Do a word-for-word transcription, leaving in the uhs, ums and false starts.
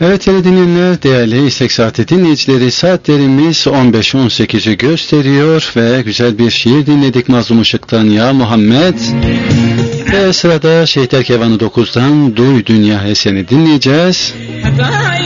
Evet değerli dinleyenler, değerli İstek Saati dinleyicileri, saatlerimiz on beş on sekizi gösteriyor ve güzel bir şiir dinledik Mazlum Işık'tan Ya Muhammed. Ve sırada Şehitler Kervanı dokuzdan Duy Dünya Esen'i dinleyeceğiz.